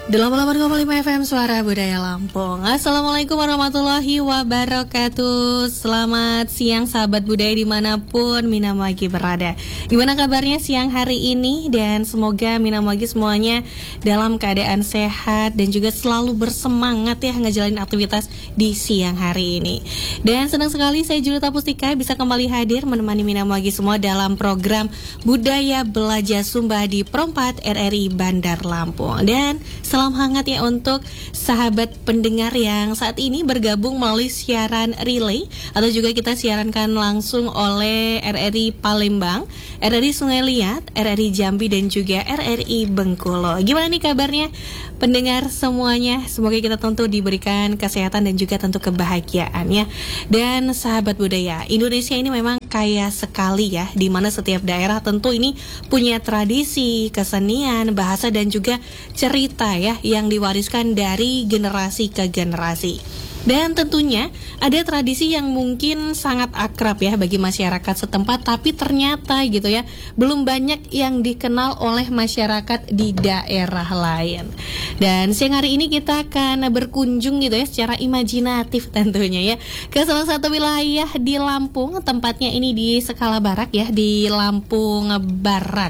88,5 FM Suara Budaya Lampung. Assalamualaikum warahmatullahi wabarakatuh. Selamat siang sahabat budaya dimanapun Minam Wagi berada. Gimana kabarnya siang hari ini? Dan semoga Minam Wagi semuanya dalam keadaan sehat dan juga selalu bersemangat ya ngejalanin aktivitas di siang hari ini. Dan senang sekali saya Julita Pustika bisa kembali hadir menemani Minam Wagi semua dalam program Budaya Belajar Sumba di Perempat RRI Bandar Lampung. Dan salam hangat ya untuk sahabat pendengar yang saat ini bergabung melalui siaran relay atau juga kita siarankan langsung oleh RRI Palembang, RRI Sungai Liat, RRI Jambi dan juga RRI Bengkulu. Gimana nih kabarnya pendengar semuanya? Semoga kita tentu diberikan kesehatan dan juga tentu kebahagiaan ya. Dan sahabat budaya, Indonesia ini memang kaya sekali ya, di mana setiap daerah tentu ini punya tradisi, kesenian, bahasa dan juga cerita ya yang diwariskan dari generasi ke generasi. Dan tentunya ada tradisi yang mungkin sangat akrab ya bagi masyarakat setempat, tapi ternyata gitu ya belum banyak yang dikenal oleh masyarakat di daerah lain. Dan siang hari ini kita akan berkunjung gitu ya secara imajinatif tentunya ya ke salah satu wilayah di Lampung, tempatnya ini di Skala Barat ya, di Lampung Barat.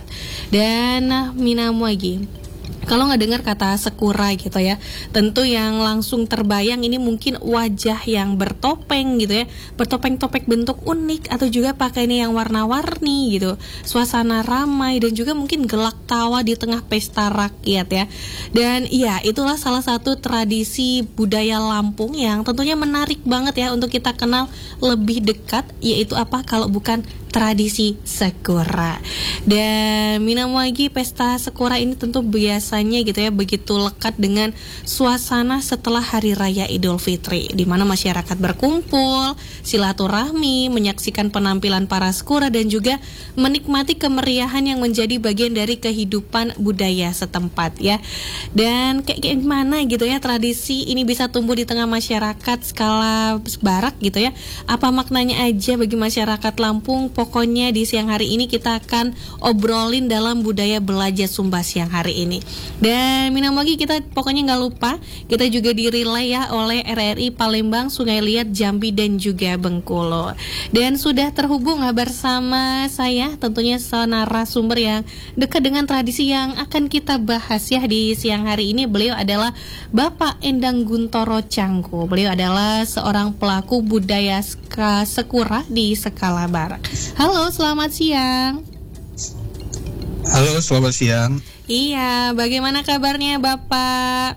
Dan Minam Wagi, kalau nggak dengar kata sekura gitu ya, tentu yang langsung terbayang ini mungkin wajah yang bertopeng gitu ya, bertopeng-topeng bentuk unik atau juga pakaiannya yang warna-warni gitu, suasana ramai dan juga mungkin gelak tawa di tengah pesta rakyat ya. Dan iya, itulah salah satu tradisi budaya Lampung yang tentunya menarik banget ya untuk kita kenal lebih dekat, yaitu apa kalau bukan tradisi sekura. Dan Minam Wagi, pesta sekura ini tentu biasanya gitu ya begitu lekat dengan suasana setelah Hari Raya Idul Fitri, di mana masyarakat berkumpul, silaturahmi, menyaksikan penampilan para sekura dan juga menikmati kemeriahan yang menjadi bagian dari kehidupan budaya setempat ya. Dan kayak gimana gitu ya tradisi ini bisa tumbuh di tengah masyarakat skala barat gitu ya. Apa maknanya aja bagi masyarakat Lampung? Pokoknya di siang hari ini kita akan obrolin dalam Budaya Belajar Sumba siang hari ini. Dan Minam Wagi, kita pokoknya nggak lupa, kita juga dirilai ya oleh RRI Palembang, Sungai Liat, Jambi dan juga Bengkulu. Dan sudah terhubung bersama saya tentunya narasumber yang dekat dengan tradisi yang akan kita bahas ya di siang hari ini. Beliau adalah Bapak Endang Guntoro Cangku. Beliau adalah seorang pelaku budaya sekura di Skala Barat. Halo, selamat siang. Halo, selamat siang. Iya, bagaimana kabarnya Bapak?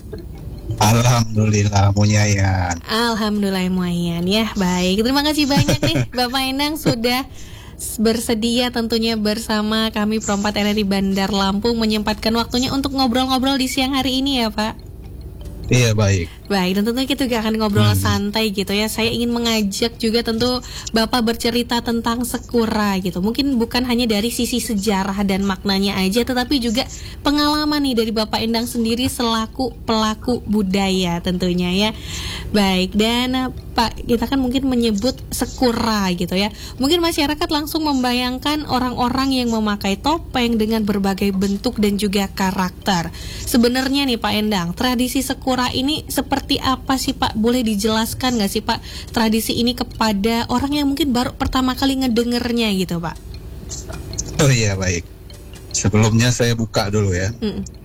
Alhamdulillah Muyayan. Alhamdulillah Muyayan ya, baik. Terima kasih banyak nih Bapak Endang sudah bersedia tentunya bersama kami Perempat RRI Bandar Lampung menyempatkan waktunya untuk ngobrol-ngobrol di siang hari ini ya Pak. Iya, baik. Baik, dan tentunya kita juga akan ngobrol santai gitu ya. Saya ingin mengajak juga tentu Bapak bercerita tentang sekura gitu. Mungkin bukan hanya dari sisi sejarah dan maknanya aja, tetapi juga pengalaman nih dari Bapak Endang sendiri selaku pelaku budaya tentunya ya. Baik, dan Pak, kita kan mungkin menyebut sekura gitu ya. Mungkin masyarakat langsung membayangkan orang-orang yang memakai topeng dengan berbagai bentuk dan juga karakter. Sebenarnya nih Pak Endang, tradisi sekura ini seperti apa sih Pak? Boleh dijelaskan nggak sih Pak tradisi ini kepada orang yang mungkin baru pertama kali ngedengernya gitu Pak? Oh iya, baik. Sebelumnya saya buka dulu ya.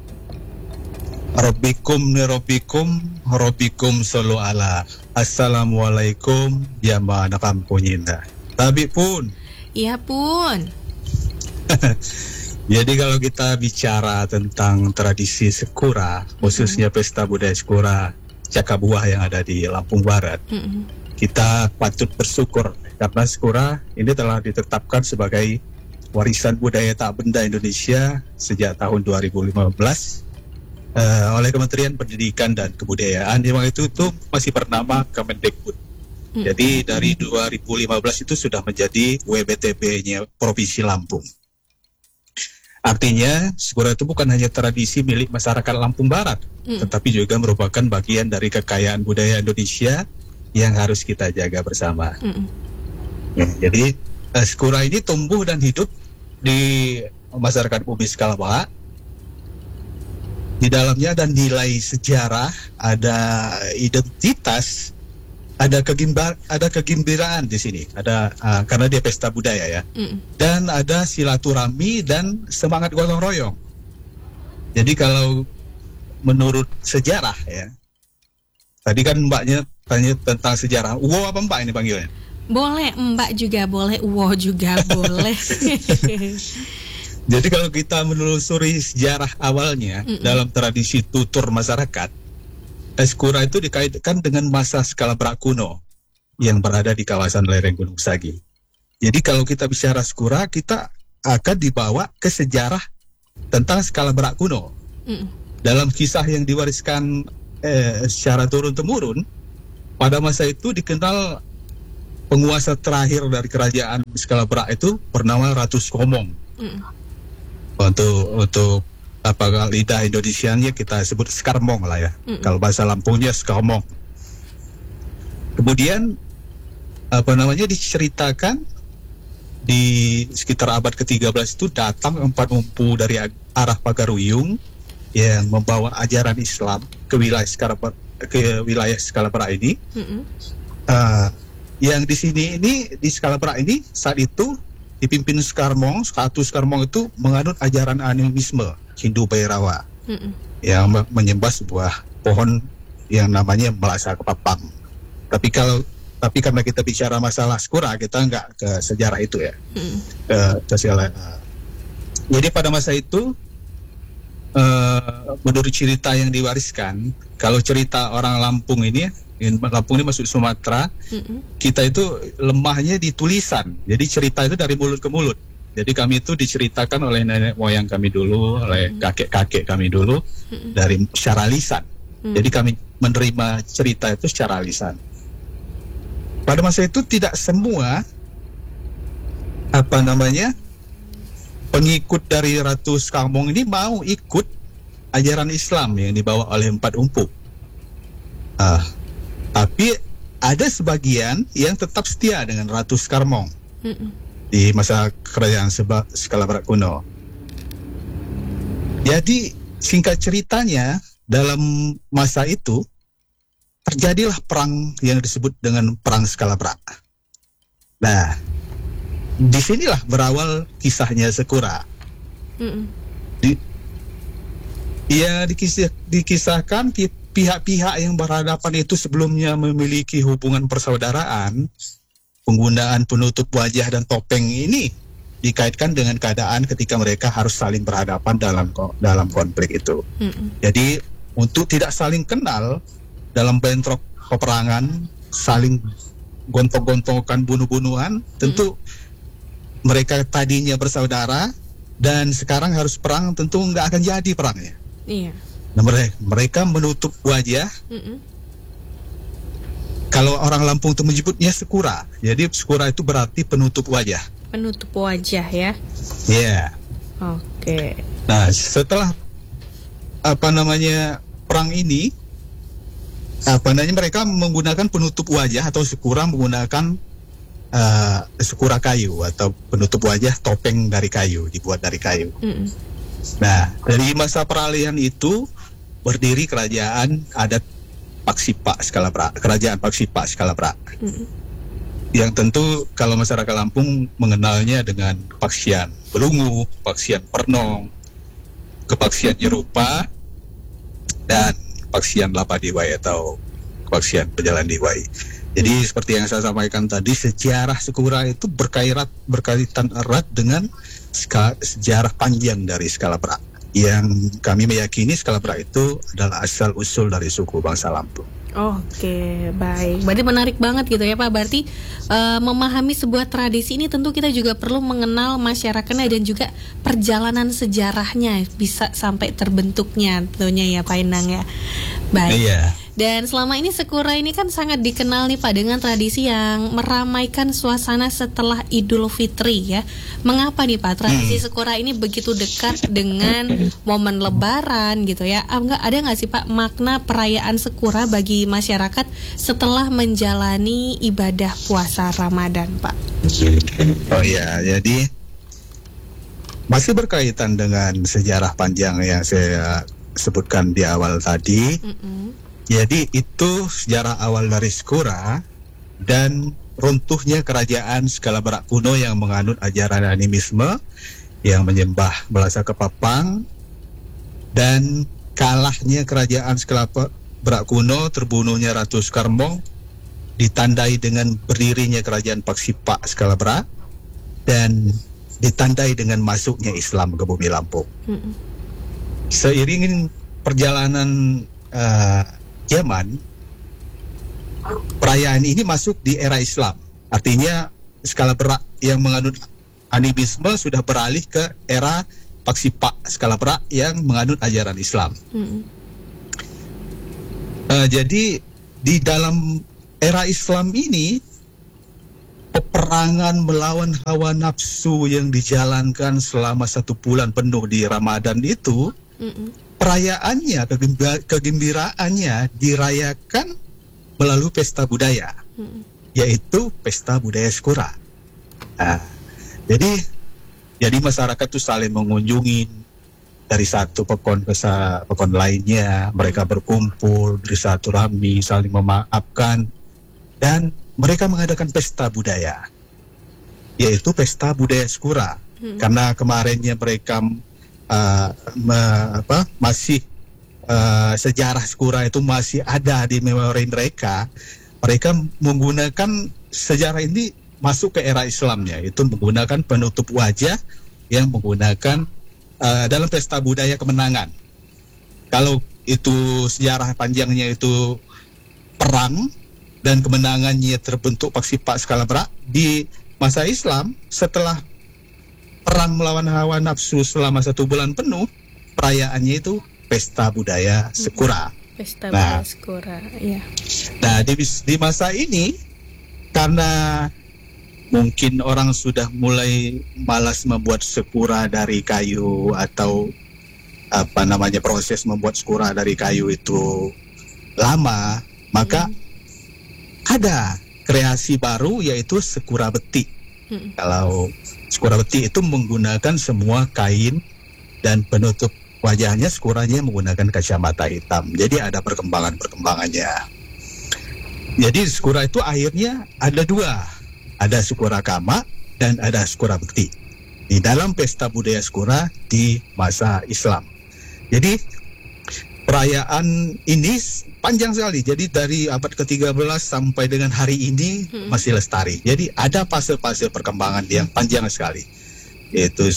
Rabbikum sallu ala. Assalamualaikum ya anak kampung indah. Tapi pun. Iya pun. Jadi kalau kita bicara tentang tradisi sekura, khususnya pesta budaya sekura Cakabuah yang ada di Lampung Barat, kita patut bersyukur karena sekura ini telah ditetapkan sebagai warisan budaya tak benda Indonesia sejak tahun 2015 oleh Kementerian Pendidikan dan Kebudayaan. Yang itu tuh masih bernama Kemendikbud. Jadi dari 2015 itu sudah menjadi WBTP-nya Provinsi Lampung. Artinya sekura itu bukan hanya tradisi milik masyarakat Lampung Barat, tetapi juga merupakan bagian dari kekayaan budaya Indonesia yang harus kita jaga bersama. Ya, jadi sekura ini tumbuh dan hidup di masyarakat bumi Skala Barat Di dalamnya ada nilai sejarah, ada identitas, ada kegembiraan di sini. Ada karena dia pesta budaya ya. Dan ada silaturahmi dan semangat gotong royong. Jadi kalau menurut sejarah ya, tadi kan mbaknya tanya tentang sejarah. Uwo apa mbak ini panggilnya? Boleh mbak juga boleh, uwo juga boleh. Jadi kalau kita menelusuri sejarah awalnya dalam tradisi tutur masyarakat, Eskura itu dikaitkan dengan masa Skalabrak kuno yang berada di kawasan lereng Gunung Sagi. Jadi kalau kita bicara Eskura, kita akan dibawa ke sejarah tentang Skalabrak kuno. Dalam kisah yang diwariskan secara turun-temurun, pada masa itu dikenal penguasa terakhir dari kerajaan Skalabrak itu bernama Ratu Skomong. Untuk lidah Indonesianya kita sebut Skarmong lah ya. Kalau bahasa Lampungnya Skarmong. Kemudian diceritakan di sekitar abad ke-13 itu datang 4 empu dari arah Pagaruyung yang membawa ajaran Islam ke wilayah Skalabrak ini. Yang di sini di Skalabrak ini saat itu dipimpin Skarmong. Ratu Skarmong itu menganut ajaran animisme Hindu Bhairava yang menyembah sebuah pohon yang namanya Melasa Kepapang. Tapi karena kita bicara masalah Eskura, kita nggak ke sejarah itu ya. Jadi pada masa itu menurut cerita yang diwariskan, kalau cerita orang Lampung ini, Lampung ini masuk Sumatera, kita itu lemahnya di tulisan. Jadi cerita itu dari mulut ke mulut. Jadi kami itu diceritakan oleh nenek moyang kami dulu, oleh kakek-kakek kami dulu, dari secara lisan. Jadi kami menerima cerita itu secara lisan. Pada masa itu tidak semua pengikut dari Ratu Skarmong ini mau ikut ajaran Islam yang dibawa oleh 4 empu. Tapi ada sebagian yang tetap setia dengan Ratu Skarmong di masa kerajaan Skalabrak kuno. Jadi singkat ceritanya, dalam masa itu terjadilah perang yang disebut dengan Perang Skalabrak. Nah, disinilah berawal kisahnya Eskura. Dikisahkan pihak-pihak yang berhadapan itu sebelumnya memiliki hubungan persaudaraan. Penggunaan penutup wajah dan topeng ini dikaitkan dengan keadaan ketika mereka harus saling berhadapan dalam konflik itu. Jadi untuk tidak saling kenal dalam bentrok peperangan, saling gontok-gontokan, bunuh-bunuhan, tentu mereka tadinya bersaudara dan sekarang harus perang, tentu nggak akan jadi perangnya. Iya. Nah, mereka menutup wajah. Kalau orang Lampung itu menyebutnya Eskura. Jadi Eskura itu berarti penutup wajah. Penutup wajah ya? Iya. Oke. Nah, setelah perang ini, mereka menggunakan penutup wajah atau Eskura menggunakan Eskura kayu atau penutup wajah topeng dari kayu, dibuat dari kayu. Nah, dari masa peralihan itu berdiri kerajaan adat Paksipa Skalabrak, kerajaan Paksipa Skalabrak. Yang tentu kalau masyarakat Lampung mengenalnya dengan Paksian Belungu, Paksian Pernong, Kepaksian Jerupa, dan Paksian Lapadiwai atau Paksian Pejalan Diwai. Jadi seperti yang saya sampaikan tadi, sejarah Eskura itu berkaitan erat dengan sejarah panjang dari Skalabrak. Yang kami meyakini Skalabrak itu adalah asal usul dari suku bangsa Lampung. Oke, baik. Berarti menarik banget gitu ya Pak. Berarti memahami sebuah tradisi ini tentu kita juga perlu mengenal masyarakatnya dan juga perjalanan sejarahnya bisa sampai terbentuknya tentunya ya Pak Endang ya. Baik. Iya. Dan selama ini Eskura ini kan sangat dikenal nih Pak dengan tradisi yang meramaikan suasana setelah Idul Fitri ya. Mengapa nih Pak tradisi Eskura ini begitu dekat dengan momen Lebaran gitu ya? Ada nggak sih Pak makna perayaan Eskura bagi masyarakat setelah menjalani ibadah puasa Ramadan Pak? Oh iya, jadi masih berkaitan dengan sejarah panjang yang saya sebutkan di awal tadi. Jadi itu sejarah awal dari Skura dan runtuhnya kerajaan skala berak kuno yang menganut ajaran animisme, yang menyembah Belasa Kepapang, dan kalahnya kerajaan skala berak kuno, terbunuhnya Ratu Skarmong, ditandai dengan berdirinya kerajaan Paksipak skala berak, dan ditandai dengan masuknya Islam ke bumi Lampung. Seiring perjalanan zaman, perayaan ini masuk di era Islam. Artinya skala berak yang menganut animisme sudah beralih ke era Paksipak skala berak yang menganut ajaran Islam. Jadi di dalam era Islam ini, peperangan melawan hawa nafsu yang dijalankan selama 1 bulan penuh di Ramadan itu, perayaannya, kegembiraannya dirayakan melalui pesta budaya, yaitu pesta budaya Skura. Nah, jadi masyarakat itu saling mengunjungi dari satu pekon ke pekon lainnya, mereka berkumpul, bersilaturahmi, saling memaafkan, dan mereka mengadakan pesta budaya, yaitu pesta budaya Skura. Karena kemarinnya mereka masih sejarah Skura itu masih ada di memori mereka. Mereka menggunakan sejarah ini masuk ke era Islamnya, itu menggunakan penutup wajah yang menggunakan dalam pesta budaya kemenangan. Kalau itu sejarah panjangnya itu perang dan kemenangannya terbentuk Paksipak skala berak, di masa Islam setelah perang melawan hawa nafsu selama 1 bulan penuh, perayaannya itu pesta budaya Skura. Pesta budaya Skura, ya. Nah, di masa ini, karena mungkin orang sudah mulai malas membuat Skura dari kayu, atau proses membuat Skura dari kayu itu lama, maka ada kreasi baru, yaitu Skura betik. Kalau Skura betik itu menggunakan semua kain, dan penutup wajahnya Skuranya menggunakan kacamata hitam. Jadi ada perkembangannya. Jadi Skura itu akhirnya ada 2, ada Skura Kama dan ada Skura betik di dalam pesta budaya Skura di masa Islam. Jadi perayaan ini panjang sekali. Jadi dari abad ke-13 sampai dengan hari ini masih lestari. Jadi ada fase-fase perkembangan yang panjang sekali. Yaitu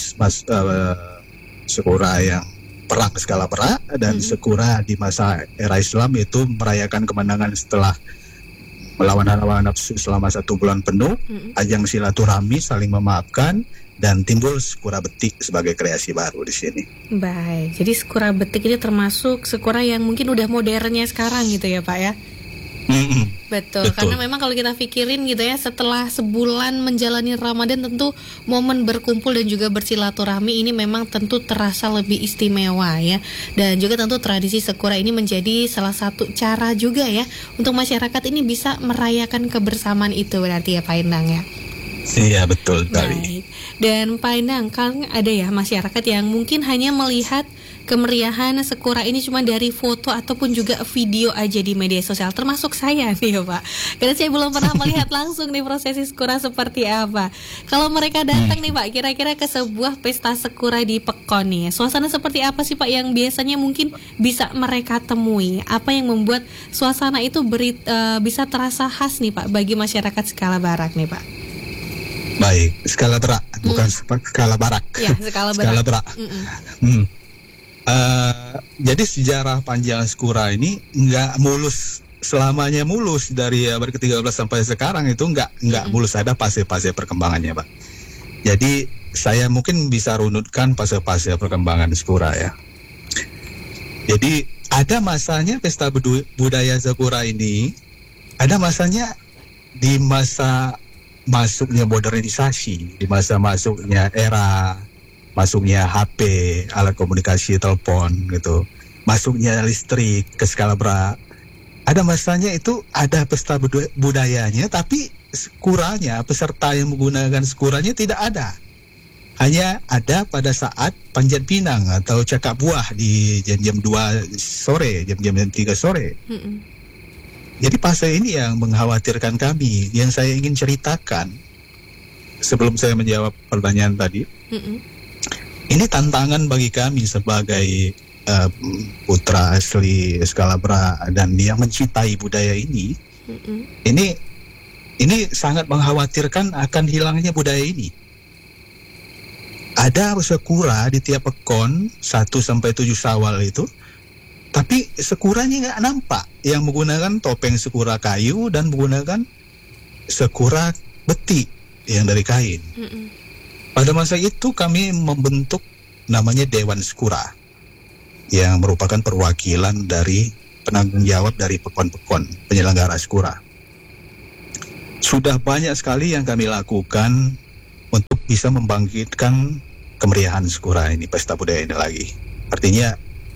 Skura yang perang skala berak, dan Skura di masa era Islam itu merayakan kemenangan setelah melawan hawa nafsu selama 1 bulan penuh, ajang silaturahmi, saling memaafkan, dan timbul Skura betik sebagai kreasi baru di sini. Baik, jadi Skura betik ini termasuk Skura yang mungkin udah modernnya sekarang gitu ya Pak ya? Betul, karena memang kalau kita pikirin gitu ya, setelah sebulan menjalani Ramadan, tentu momen berkumpul dan juga bersilaturahmi ini memang tentu terasa lebih istimewa ya. Dan juga tentu tradisi Skura ini menjadi salah satu cara juga ya untuk masyarakat ini bisa merayakan kebersamaan itu, berarti ya Pak Endang ya? Iya, betul sekali. Dan Pak Endang, kan ada ya masyarakat yang mungkin hanya melihat kemeriahan Skura ini cuma dari foto ataupun juga video aja di media sosial, termasuk saya nih ya Pak, karena saya belum pernah melihat langsung nih prosesi Skura seperti apa. Kalau mereka datang nih Pak, kira-kira ke sebuah pesta Skura di Pekon nih, suasana seperti apa sih Pak yang biasanya mungkin bisa mereka temui? Apa yang membuat suasana itu bisa terasa khas nih Pak bagi masyarakat skala barak nih Pak? Baik, skala berak, bukan skala barak. Ya, skala berak. Jadi sejarah panjang Skura ini nggak mulus, selamanya mulus. Dari abad ke-13 sampai sekarang itu nggak mulus, ada fase-fase perkembangannya Pak. Jadi saya mungkin bisa runutkan fase-fase perkembangan Skura ya. Jadi ada masanya pesta budaya Skura ini, ada masanya di masa masuknya modernisasi, di masa masuknya era masuknya HP, alat komunikasi, telepon gitu, masuknya listrik ke skala berak. Ada masanya itu ada pesta budayanya, tapi Skuranya, peserta yang menggunakan Skuranya tidak ada. hanya ada pada saat panjat pinang atau cakap buah di jam-jam 2 sore, jam-jam 3 sore. Jadi fase ini yang mengkhawatirkan kami. Yang saya ingin ceritakan sebelum saya menjawab pertanyaan tadi, ini tantangan bagi kami sebagai putra asli Scalabra dan yang mencintai budaya ini. Ini sangat mengkhawatirkan akan hilangnya budaya ini. Ada sekura di tiap pekon 1-7 Syawal itu, tapi sekuranya nggak nampak yang menggunakan topeng sekura kayu dan menggunakan sekura beti yang dari kain. Pada masa itu kami membentuk namanya Dewan Sekura, yang merupakan perwakilan dari penanggung jawab dari pekon-pekon penyelenggara sekura. Sudah banyak sekali yang kami lakukan untuk bisa membangkitkan kemeriahan sekura ini, pesta budaya ini lagi. Artinya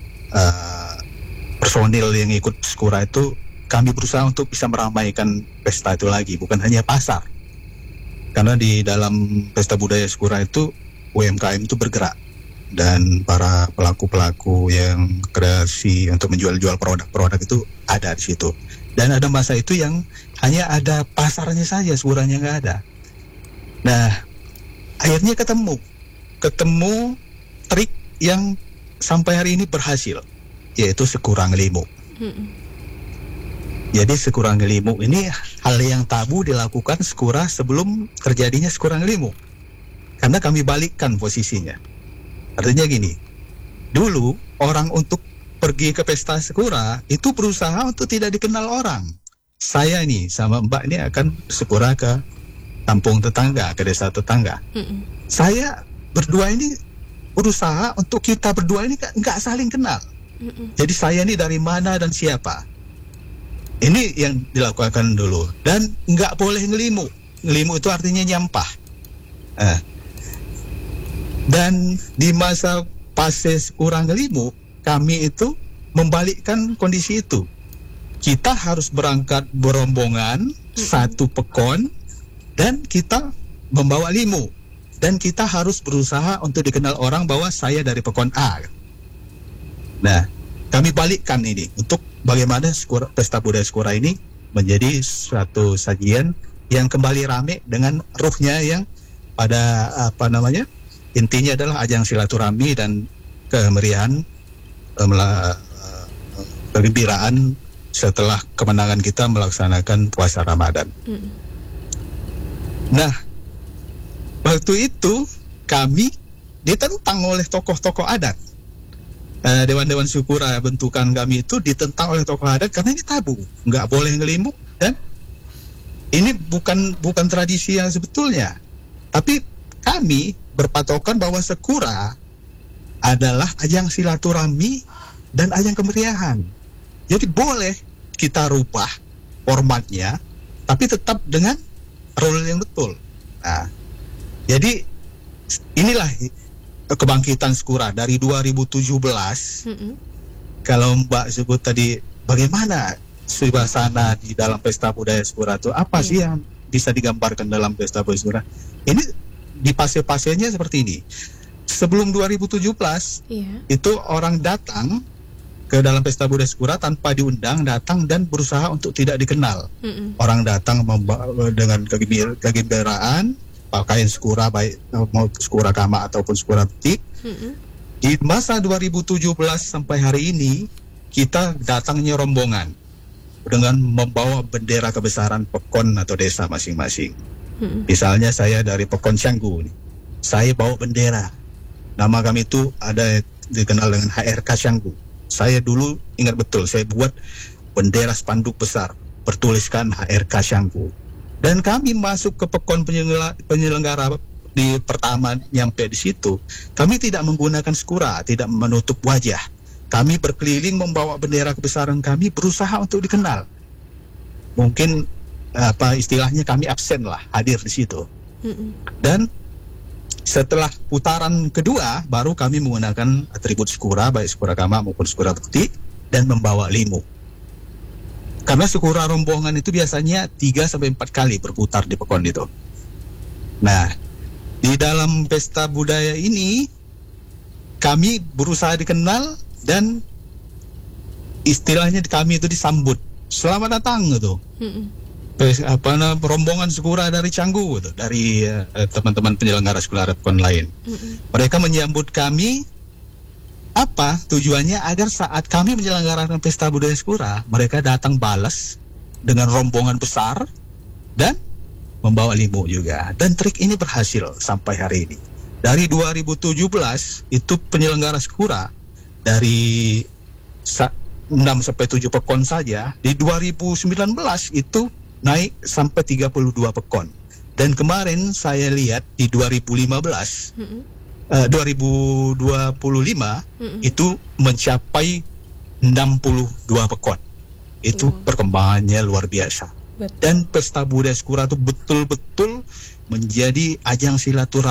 personil yang ikut sekura itu kami berusaha untuk bisa meramaikan pesta itu lagi, bukan hanya pasar. Karena di dalam pesta budaya sekura itu UMKM itu bergerak, dan para pelaku-pelaku yang kreasi untuk menjual-jual produk-produk itu ada di situ. Dan ada masa itu yang hanya ada pasarnya saja, sekuranya nggak ada. Nah, akhirnya ketemu trik yang sampai hari ini berhasil, yaitu sekura ngelimu. Jadi sekura ngelimu ini hal yang tabu dilakukan sekura sebelum terjadinya sekura ngelimu, karena kami balikkan posisinya. Artinya gini, dulu orang untuk pergi ke pesta sekura itu berusaha untuk tidak dikenal orang. Saya ini sama Mbak ini akan sekura ke kampung tetangga, ke desa tetangga. Saya berdua ini berusaha untuk kita berdua ini nggak saling kenal. Jadi saya ini dari mana dan siapa. Ini yang dilakukan dulu. Dan nggak boleh ngelimu. Ngelimu itu artinya nyampah. Dan di masa fase sekura ngelimu, kami itu membalikkan kondisi itu. Kita harus berangkat berombongan satu pekon dan kita membawa limu, dan kita harus berusaha untuk dikenal orang bahwa saya dari pekon A. Nah, kami balikkan ini untuk bagaimana pesta budaya sekura ini menjadi suatu sajian yang kembali rame dengan ruhnya yang pada intinya adalah ajang silaturahmi dan kemeriahan, kegembiraan setelah kemenangan kita melaksanakan puasa Ramadan. Nah, waktu itu kami ditentang oleh tokoh-tokoh adat. Dewan-dewan syukura bentukan kami itu ditentang oleh tokoh adat karena ini tabu, nggak boleh ngelimu, dan ini bukan tradisi yang sebetulnya. Tapi kami berpatokan bahwa sekura adalah ajang silaturahmi dan ajang kemeriahan. Jadi boleh kita rubah formatnya, tapi tetap dengan role yang betul. Nah, jadi inilah kebangkitan sekura dari 2017. Kalau Mbak sebut tadi bagaimana suasana di dalam pesta budaya sekura itu, apa sih yang bisa digambarkan dalam pesta budaya sekura? Ini di fase-fasenya seperti ini. Sebelum 2017 itu orang datang ke dalam pesta budaya sekura tanpa diundang, datang dan berusaha untuk tidak dikenal. Orang datang dengan kegembiraan, pakaian sekura, baik mau sekura kama ataupun sekura peti. Di masa 2017 sampai hari ini kita datangnya rombongan dengan membawa bendera kebesaran pekon atau desa masing-masing. Misalnya saya dari pekon Canggu, saya bawa bendera. Nama kami itu ada dikenal dengan HRK Canggu. Saya dulu ingat betul, saya buat bendera spanduk besar bertuliskan HRK Canggu. Dan kami masuk ke pekon penyelenggara di pertama nyampe di situ, kami tidak menggunakan sekura, tidak menutup wajah. Kami berkeliling membawa bendera kebesaran kami, berusaha untuk dikenal. Mungkin istilahnya kami absen lah, hadir di situ. Dan setelah putaran kedua, baru kami menggunakan atribut sekura, baik sekura kama maupun sekura peti, dan membawa limu. Karena sekura rombongan itu biasanya 3-4 kali berputar di pekon itu. Nah, Di dalam pesta budaya ini kami berusaha dikenal dan istilahnya kami itu disambut selamat datang gitu. Rombongan Sekura dari Canggu gitu, dari teman-teman penyelenggara sekolah Repkon lain. Mereka menyambut kami. Apa tujuannya? Agar saat kami menyelenggarakan pesta budaya Sekura, mereka datang balas dengan rombongan besar dan membawa limu juga. Dan trik ini berhasil sampai hari ini. Dari 2017 itu penyelenggara Sekura dari 6 sampai 7 pekon saja, di 2019 itu naik sampai 32 pekon. Dan kemarin saya lihat di 2025 itu mencapai 62 pekon. Itu perkembangannya luar biasa. Dan pesta budaya Sekura itu betul-betul menjadi ajang silaturahmi